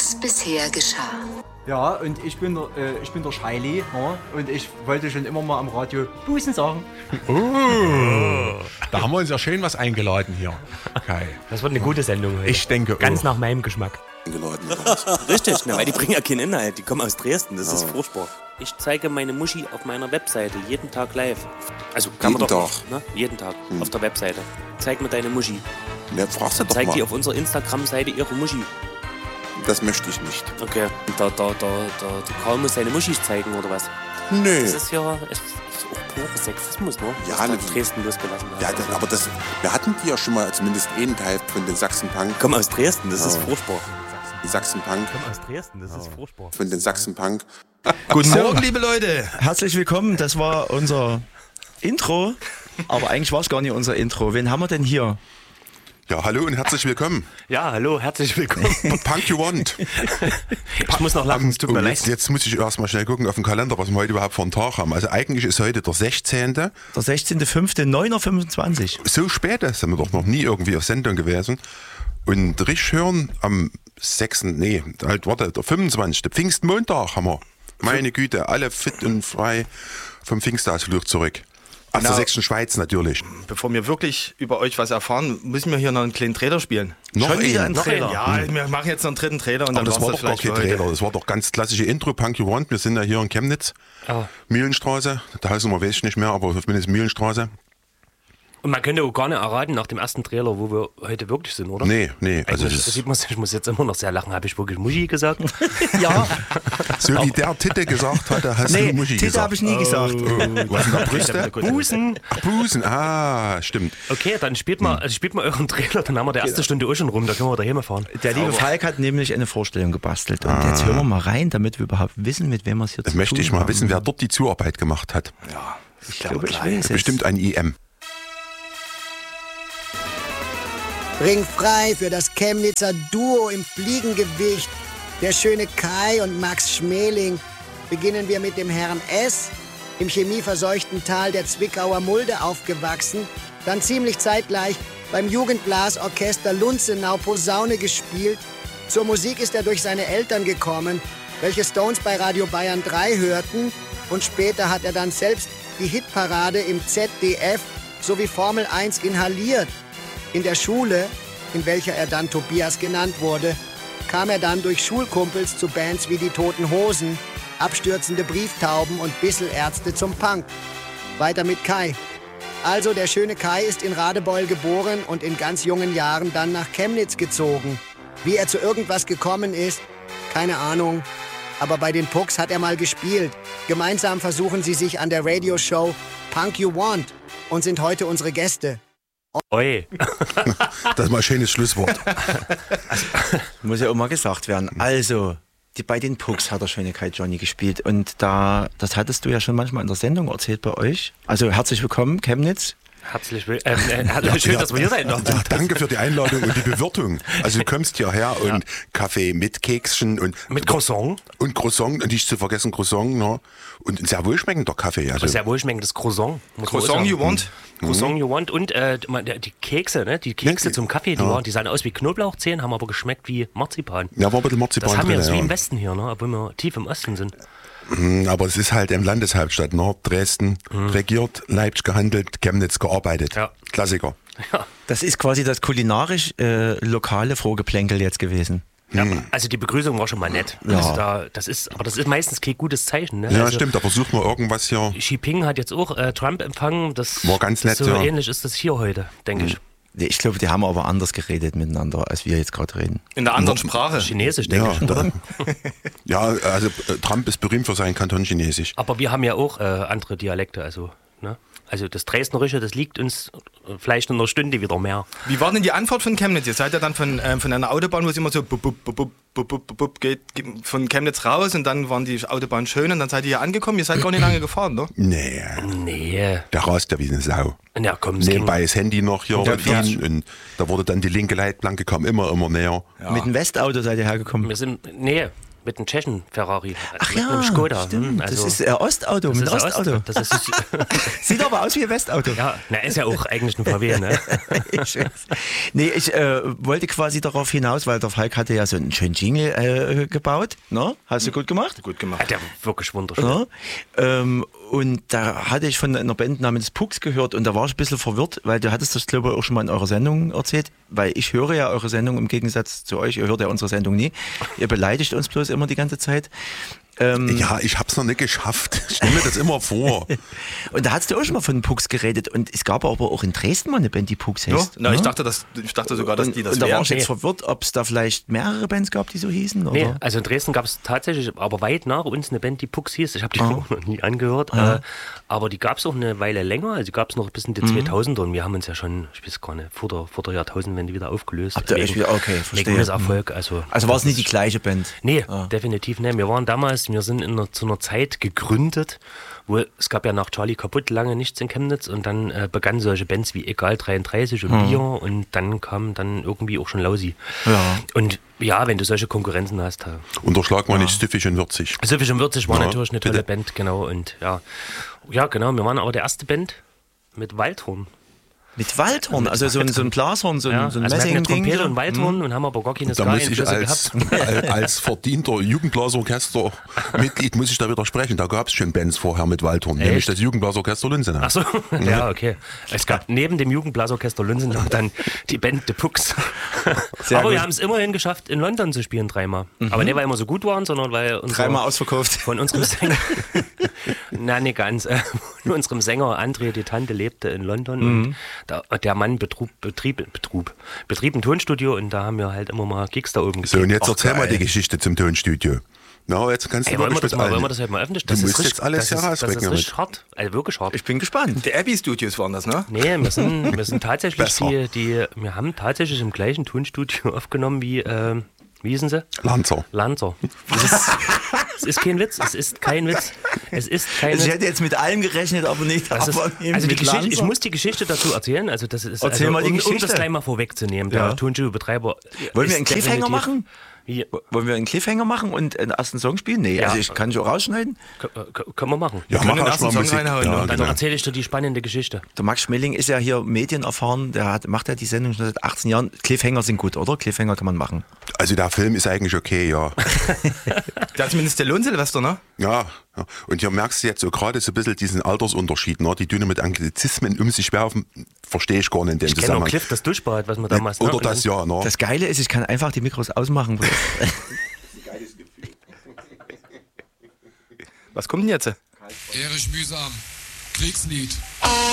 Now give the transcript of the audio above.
was bisher geschah. Ja, und ich bin der Scheili, ja, und ich wollte schon immer mal am Radio Busen sagen. Da haben wir uns ja schön was eingeladen hier. Kai. Das wird eine gute Sendung heute. Ich denke Ganz nach meinem Geschmack. Richtig, weil die bringen ja keinen Inhalt. Die kommen aus Dresden, das ist furchtbar. Ich zeige meine Muschi auf meiner Webseite jeden Tag live. Also kann man doch. Ne? Jeden Tag auf der Webseite. Zeig mir deine Muschi. Ja, fragst du doch Zeig mal. die auf unserer Instagram-Seite ihre Muschi. Das möchte ich nicht. Okay. Der Karl muss seine Muschis zeigen, oder was? Nö. Das ist ja ist auch pure Sexismus, ne? Ja, was ne, Dresden losgelassen hat. Ja, aber wir hatten die ja schon mal, zumindest einen Teil von den Sachsen-Punk. Komm aus Dresden, das ist furchtbar. Die Sachsen-Punk. Komm aus Dresden, das ist furchtbar. Von den Sachsen-Punk. Guten Morgen, liebe Leute. Herzlich willkommen, das war unser Intro. Aber eigentlich war es gar nicht unser Intro. Wen haben wir denn hier? Ja, hallo und herzlich willkommen. Ja, hallo, herzlich willkommen. Punk You Want. Ich muss noch lachen, es tut mir leid. Jetzt muss ich erstmal schnell gucken auf den Kalender, was wir heute überhaupt für einen Tag haben. Also eigentlich ist heute der 16. Der 16.05.9.25 Uhr. So spät ist, sind wir doch noch nie irgendwie auf Sendung gewesen. Und richtig hören am 6. der 25. Pfingstmontag haben wir. Meine Güte, alle fit und frei vom Pfingstausflug zurück. Aus der sächsischen Schweiz natürlich. Bevor wir wirklich über euch was erfahren, müssen wir hier noch einen kleinen Trailer spielen. Schon wieder ein Trailer? Ja, wir machen jetzt noch einen dritten Trailer. Und Aber dann das war doch gar kein Trailer, das war doch ganz klassische Intro, Punk You Want. Wir sind ja hier in Chemnitz, Mühlenstraße, der Hausnummer weiß ich nicht mehr, aber zumindest Mühlenstraße. Und man könnte auch gar nicht erraten nach dem ersten Trailer, wo wir heute wirklich sind, oder? Nee. Also das sieht man, ich muss jetzt immer noch sehr lachen. Habe ich wirklich Muschi gesagt? Ja. So wie der Titte gesagt hatte, hast du Muschi Titte gesagt. habe ich nie gesagt. Was sind da Brüste? Busen. Ach, Busen, stimmt. Okay, dann spielt mal euren Trailer, dann haben wir die erste Stunde auch schon rum, da können wir daheim fahren. Der liebe Falk hat nämlich eine Vorstellung gebastelt. Und jetzt hören wir mal rein, damit wir überhaupt wissen, mit wem wir es hier zu tun haben. Möchte ich mal wissen, wer dort die Zuarbeit gemacht hat. Ja, Ich glaube, ich weiß es. Bestimmt ein IM. Ringfrei für das Chemnitzer Duo im Fliegengewicht. Der schöne Kai und Max Schmeling. Beginnen wir mit dem Herrn S., im chemieverseuchten Tal der Zwickauer Mulde aufgewachsen, dann ziemlich zeitgleich beim Jugendblasorchester Lunzenau Posaune gespielt. Zur Musik ist er durch seine Eltern gekommen, welche Stones bei Radio Bayern 3 hörten, und später hat er dann selbst die Hitparade im ZDF sowie Formel 1 inhaliert. In der Schule, in welcher er dann Tobias genannt wurde, kam er dann durch Schulkumpels zu Bands wie die Toten Hosen, abstürzende Brieftauben und Bisselärzte zum Punk. Weiter mit Kai. Also der schöne Kai ist in Radebeul geboren und in ganz jungen Jahren dann nach Chemnitz gezogen. Wie er zu irgendwas gekommen ist, keine Ahnung. Aber bei den Pucks hat er mal gespielt. Gemeinsam versuchen sie sich an der Radioshow Punk You Want und sind heute unsere Gäste. Oi. Das ist mal ein schönes Schlusswort. Muss ja auch mal gesagt werden. Also, bei den Pucks hat der schöne Kai Johnny gespielt. Und das hattest du ja schon manchmal in der Sendung erzählt bei euch. Also, herzlich willkommen, Chemnitz. Herzlich willkommen. Schön, dass wir hier sein dürfen. Ja, danke für die Einladung und die Bewirtung. Also du kommst hierher und Kaffee mit Kekschen und mit Croissant. Und Croissant, und nicht zu vergessen Croissant, ne? Und ein sehr wohlschmeckender Kaffee. Also. Sehr wohlschmeckendes Croissant. Croissant You Want. Croissant You Want und die Kekse, ne? Die Kekse zum Kaffee, die sahen aus wie Knoblauchzehen, haben aber geschmeckt wie Marzipan. Ja, war ein bisschen Marzipan das haben wir drin, jetzt wie im Westen hier, ne? Obwohl wir tief im Osten sind. Aber es ist halt im Landeshauptstadt, ne? Dresden regiert, Leipzig gehandelt, Chemnitz gearbeitet. Ja. Klassiker. Ja. Das ist quasi das kulinarisch lokale Vorgeplänkel jetzt gewesen. Ja, also die Begrüßung war schon mal nett. Ja. Also das ist meistens kein gutes Zeichen. Ne? Ja, also, stimmt, da versucht man irgendwas hier. Xi Jinping hat jetzt auch Trump empfangen. Das war ganz nett, so ähnlich ist das hier heute, denke ich. Ich glaube, die haben aber anders geredet miteinander, als wir jetzt gerade reden. In der anderen Sprache. Chinesisch, denke ich, oder? Ja, also Trump ist berühmt für sein Kanton Chinesisch. Aber wir haben ja auch andere Dialekte, also, ne? Also das Dresdnerische, das liegt uns vielleicht in einer Stunde wieder mehr. Wie war denn die Antwort von Chemnitz? Ihr seid ja dann von einer Autobahn, wo es immer so geht, von Chemnitz raus und dann waren die Autobahnen schön und dann seid ihr hier angekommen. Ihr seid gar nicht lange gefahren, ne? Nee. Der rast ja wie eine Sau. Ja, komm, nebenbei das Handy noch hier und da wurde dann die linke Leitplanke, kam immer näher. Ja. Mit dem Westauto seid ihr hergekommen? Wir Mit einem Tschechen Ferrari. Ach mit ja, einem Skoda. stimmt. Also, das ist Ostauto, das mit ist Ostauto. Das ist, Sieht aber aus wie ein Westauto. ja, na, ist ja auch eigentlich ein VW, ne? Ich weiß. Nee, ich wollte quasi darauf hinaus, weil der Falk hatte ja so einen schönen Jingle gebaut. Ne? Hast du gut gemacht? Gut gemacht. Hat der wirklich wunderschön. Ja. Und da hatte ich von einer Band namens Pucks gehört und da war ich ein bisschen verwirrt, weil du hattest das, glaube ich, auch schon mal in eurer Sendung erzählt, weil ich höre ja eure Sendung im Gegensatz zu euch, ihr hört ja unsere Sendung nie. Ihr beleidigt uns bloß immer die ganze Zeit. Ja, ich hab's noch nicht geschafft. Ich stelle mir das immer vor. Und da hast du auch schon mal von Pucks geredet und es gab aber auch in Dresden mal eine Band, die Pucks Ja? heißt. Na, ne? ich dachte sogar, dass die das und da war wären. ich jetzt verwirrt, ob es da vielleicht mehrere Bands gab, die so hießen. Oder? Nee, also in Dresden gab es tatsächlich, aber weit nach uns eine Band, die Pucks hieß. Ich habe die auch noch nie angehört. Aber die gab es auch eine Weile länger. Also die gab es noch bis in die 2000er. Und wir haben uns ja schon, ich weiß gar nicht, vor der Jahrtausendwende wieder aufgelöst. Habt ihr euch wieder, okay, verstehe. Wegen Misserfolg. Also war es nicht die gleiche Band? Nee, definitiv nicht. Wir sind zu einer Zeit gegründet, wo es gab ja nach Charlie kaputt lange nichts in Chemnitz und dann begannen solche Bands wie Egal 33 und Bier und dann kam dann irgendwie auch schon Lausi. Ja. Und ja, wenn du solche Konkurrenzen hast. Unterschlag mal nicht Süffig und Würzig. Süffig und Würzig war Ja, natürlich eine tolle bitte. Band, genau. Und ja, genau, wir waren aber der erste Band mit Waldhorn. Mit Waldhorn, also so ein Blashorn, so ein Also wir hatten eine Messingding. Trompete und Waldhorn und haben aber gar keine Da muss ich Ska-Einflüsse gehabt. als verdienter Jugendblasorchester-Mitglied muss ich da widersprechen. Da gab es schon Bands vorher mit Waldhorn, nämlich das Jugendblasorchester Lunsenau. Achso, ja, okay. Es gab neben dem Jugendblasorchester Lunsenau dann die Band The Pucks. Sehr Aber gut. wir haben es immerhin geschafft, in London zu spielen 3-mal. Aber nicht, weil wir so gut waren, sondern weil Dreimal ausverkauft. von unserem Sänger, na nicht ganz, von unserem Sänger André, die Tante, lebte in London und der Mann betrieb ein Tonstudio und da haben wir halt immer mal Gigs da oben So, und jetzt Ach, erzähl mal geil. die Geschichte zum Tonstudio. Na, jetzt kannst du Ey, wollen wir wirklich das mit mal, allen. wollen wir das halt mal öffentlich? Du musst jetzt alles das herausbringen ist richtig hart, also wirklich hart. Ich bin gespannt. Die Abbey Studios waren das, ne? Nee, wir sind tatsächlich Besser. wir haben tatsächlich im gleichen Tonstudio aufgenommen wie hießen sie? Lanzer. Lanzer. Es ist kein Witz, es ist kein Witz. Es ist kein Also ich Witz. hätte jetzt mit allem gerechnet, aber nicht. Das ist, aber eben also die mit Geschichte, Lanza. ich muss die Geschichte dazu erzählen. Also das ist, Erzähl also, mal die um Geschichte. das gleich mal vorwegzunehmen. Ja. Der Tonstudio-Betreiber. Wollen wir ist einen Cliffhanger definitiv- machen? Wie, Wollen wir einen Cliffhanger machen und einen ersten Song spielen? Nee, Ja. also ich kann schon rausschneiden. können wir machen. Ja, können mach den erst mal ersten Song Musik. reinhauen, Ja, und Dann genau. erzähle ich dir die spannende Geschichte. Der Max Schmeling ist ja hier medienerfahren, macht ja die Sendung schon seit 18 Jahren. Cliffhanger sind gut, oder? Cliffhanger kann man machen. Also der Film ist eigentlich okay, ja. Der hat zumindest der Lohn-Silvester, ne? Ja, ja. Und hier merkst du jetzt so gerade so ein bisschen diesen Altersunterschied, ne? Die tun mit Anglizismen um sich werfen, verstehe ich gar nicht in dem Ich kenne auch Zusammenhang. Cliff, das Duschbad, was wir damals... Oder ne? das ja, ne? Das Geile ist, ich kann einfach die Mikros ausmachen. Was kommt denn jetzt? Erich Mühsam, Kriegslied.